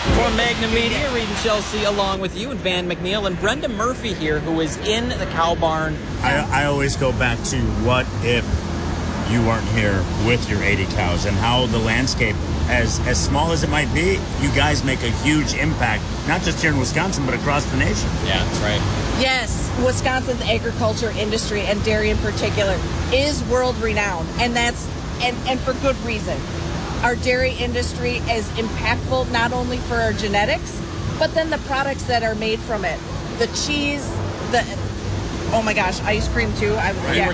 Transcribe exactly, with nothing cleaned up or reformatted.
For Magnum Media, Reed and Chelsea along with you and Van McNeil and Brenda Murphy here, who is in the cow barn. I, I always go back to what if you weren't here with your eighty cows and how the landscape, as as small as it might be, you guys make a huge impact, not just here in Wisconsin, but across the nation. Yeah, that's right. Yes, Wisconsin's agriculture industry and dairy in particular is world renowned, and that's and, and for good reason. Our dairy industry is impactful not only for our genetics, but then the products that are made from it. The cheese, the oh my gosh, ice cream too. I, Right. yeah.